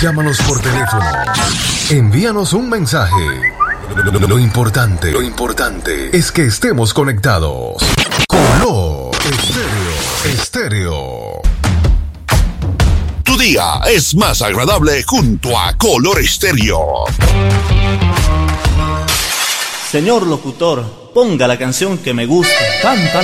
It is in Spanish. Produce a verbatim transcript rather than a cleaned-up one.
Llámanos por teléfono. Envíanos un mensaje. Lo, lo- lo importante, lo importante es que estemos conectados. Color Estéreo, Estéreo. Tu día es más agradable junto a Color Estéreo. Señor locutor, ponga la canción que me gusta. Canta.